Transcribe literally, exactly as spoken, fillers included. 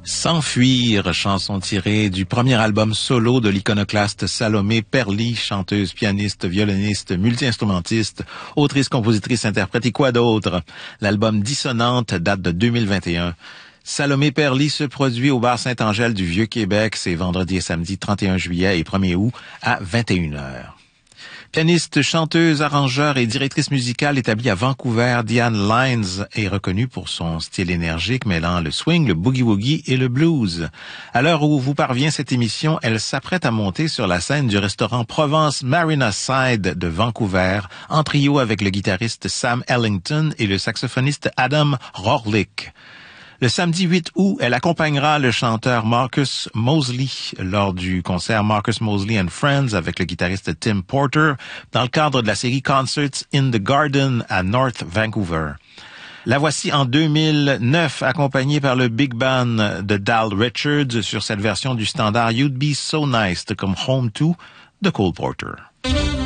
S'enfuir, chanson tirée du premier album solo de l'iconoclaste Salomé Perly, chanteuse, pianiste, violoniste, multi-instrumentiste, autrice, compositrice, interprète et quoi d'autre. L'album Dissonante date de deux mille vingt et un. Salomé Perly se produit au bar Saint-Angèle du Vieux-Québec, c'est vendredi et samedi trente et un juillet et premier août à vingt et une heures. Pianiste, chanteuse, arrangeur et directrice musicale établie à Vancouver, Diane Lines est reconnue pour son style énergique mêlant le swing, le boogie-woogie et le blues. À l'heure où vous parvient cette émission, elle s'apprête à monter sur la scène du restaurant Provence Marina Side de Vancouver, en trio avec le guitariste Sam Ellington et le saxophoniste Adam Rorlick. Le samedi huit août, elle accompagnera le chanteur Marcus Mosley lors du concert Marcus Mosley and Friends avec le guitariste Tim Porter dans le cadre de la série Concerts in the Garden à North Vancouver. La voici en deux mille neuf, accompagnée par le Big Band de Dal Richards sur cette version du standard You'd Be So Nice to Come Home To de Cole Porter.